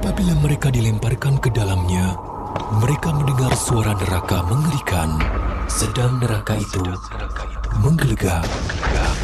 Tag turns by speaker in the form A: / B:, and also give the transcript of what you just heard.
A: Apabila mereka dilemparkan ke dalamnya, mereka mendengar suara neraka mengerikan. Sedang neraka itu menggelegar.